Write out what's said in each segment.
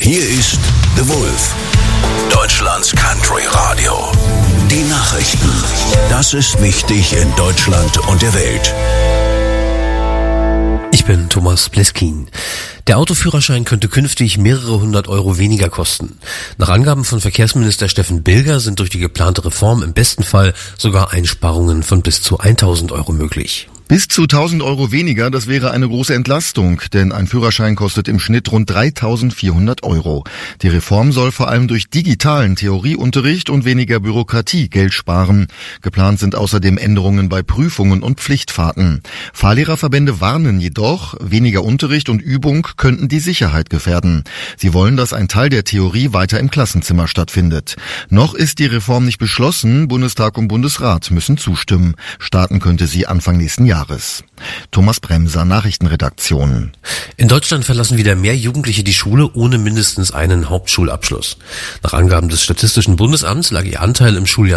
Hier ist The Wolf, Deutschlands Country Radio. Die Nachrichten. Das ist wichtig in Deutschland und der Welt. Ich bin Thomas Bleskin. Der Autoführerschein könnte künftig mehrere hundert Euro weniger kosten. Nach Angaben von Verkehrsminister Steffen Bilger sind durch die geplante Reform im besten Fall sogar Einsparungen von bis zu 1.000 Euro möglich. Bis zu 1.000 Euro weniger, das wäre eine große Entlastung, denn ein Führerschein kostet im Schnitt rund 3.400 Euro. Die Reform soll vor allem durch digitalen Theorieunterricht und weniger Bürokratie Geld sparen. Geplant sind außerdem Änderungen bei Prüfungen und Pflichtfahrten. Fahrlehrerverbände warnen jedoch, weniger Unterricht und Übung könnten die Sicherheit gefährden. Sie wollen, dass ein Teil der Theorie weiter im Klassenzimmer stattfindet. Noch ist die Reform nicht beschlossen, Bundestag und Bundesrat müssen zustimmen. Starten könnte sie Anfang nächsten Jahres. Thomas Bremser, Nachrichtenredaktion. In Deutschland verlassen wieder mehr Jugendliche die Schule ohne mindestens einen Hauptschulabschluss. Nach Angaben des Statistischen Bundesamts lag ihr Anteil im Schuljahr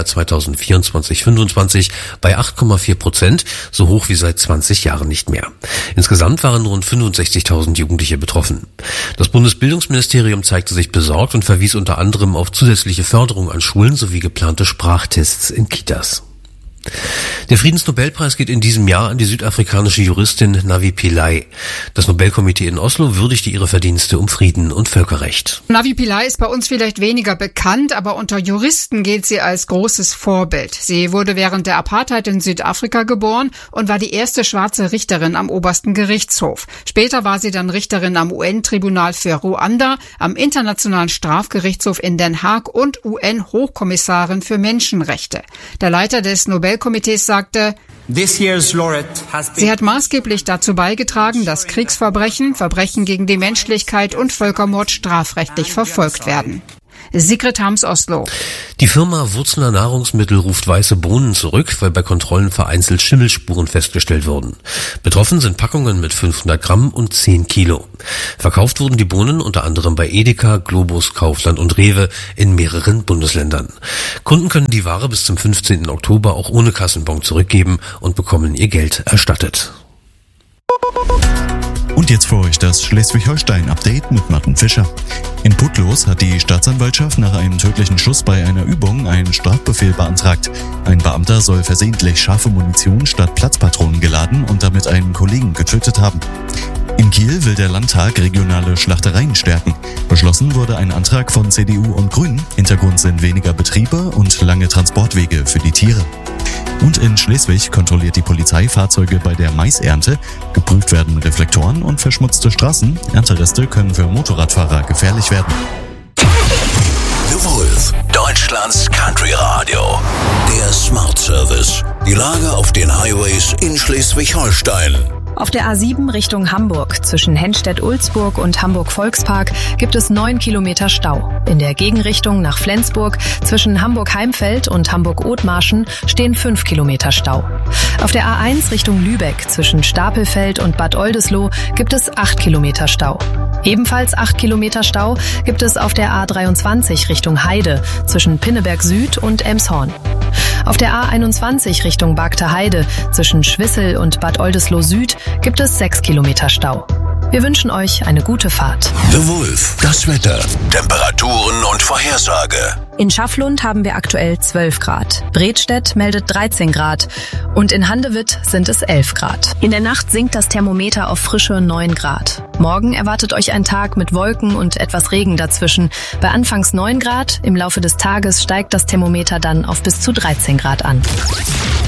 2024/25 bei 8,4%, so hoch wie seit 20 Jahren nicht mehr. Insgesamt waren rund 65.000 Jugendliche betroffen. Das Bundesbildungsministerium zeigte sich besorgt und verwies unter anderem auf zusätzliche Förderung an Schulen sowie geplante Sprachtests in Kitas. Der Friedensnobelpreis geht in diesem Jahr an die südafrikanische Juristin Navi Pillay. Das Nobelkomitee in Oslo würdigte ihre Verdienste um Frieden und Völkerrecht. Navi Pillay ist bei uns vielleicht weniger bekannt, aber unter Juristen gilt sie als großes Vorbild. Sie wurde während der Apartheid in Südafrika geboren und war die erste schwarze Richterin am obersten Gerichtshof. Später war sie dann Richterin am UN-Tribunal für Ruanda, am Internationalen Strafgerichtshof in Den Haag und UN-Hochkommissarin für Menschenrechte. Der Leiter des Nobelkomitees sagte, sie hat maßgeblich dazu beigetragen, dass Kriegsverbrechen, Verbrechen gegen die Menschlichkeit und Völkermord strafrechtlich verfolgt werden. Sigrid Harms, Oslo. Die Firma Wurzler Nahrungsmittel ruft weiße Bohnen zurück, weil bei Kontrollen vereinzelt Schimmelspuren festgestellt wurden. Betroffen sind Packungen mit 500 Gramm und 10 Kilo. Verkauft wurden die Bohnen unter anderem bei Edeka, Globus, Kaufland und Rewe in mehreren Bundesländern. Kunden können die Ware bis zum 15. Oktober auch ohne Kassenbon zurückgeben und bekommen ihr Geld erstattet. Und jetzt für euch das Schleswig-Holstein-Update mit Martin Fischer. In Putlos hat die Staatsanwaltschaft nach einem tödlichen Schuss bei einer Übung einen Strafbefehl beantragt. Ein Beamter soll versehentlich scharfe Munition statt Platzpatronen geladen und damit einen Kollegen getötet haben. In Kiel will der Landtag regionale Schlachtereien stärken. Beschlossen wurde ein Antrag von CDU und Grünen. Hintergrund sind weniger Betriebe und lange Transportwege für die Tiere. Und in Schleswig kontrolliert die Polizei Fahrzeuge bei der Maisernte. Geprüft werden Reflektoren und verschmutzte Straßen. Erntereste können für Motorradfahrer gefährlich werden. The Wolf, Deutschlands Country Radio. Der Smart Service. Die Lage auf den Highways in Schleswig-Holstein. Auf der A7 Richtung Hamburg zwischen Henstedt-Ulzburg und Hamburg-Volkspark gibt es 9 Kilometer Stau. In der Gegenrichtung nach Flensburg zwischen Hamburg-Heimfeld und Hamburg-Othmarschen stehen 5 Kilometer Stau. Auf der A1 Richtung Lübeck zwischen Stapelfeld und Bad Oldesloe gibt es 8 Kilometer Stau. Ebenfalls 8 Kilometer Stau gibt es auf der A23 Richtung Heide zwischen Pinneberg Süd und Elmshorn. Auf der A21 Richtung Bagter Heide zwischen Schwissel und Bad Oldesloe Süd gibt es 6 Kilometer Stau. Wir wünschen euch eine gute Fahrt. The Wolf, das Wetter, Temperaturen und Vorhersage. In Schafflund haben wir aktuell 12 Grad. Bredstedt meldet 13 Grad und in Handewitt sind es 11 Grad. In der Nacht sinkt das Thermometer auf frische 9 Grad. Morgen erwartet euch ein Tag mit Wolken und etwas Regen dazwischen. Bei anfangs 9 Grad, im Laufe des Tages steigt das Thermometer dann auf bis zu 13 Grad an.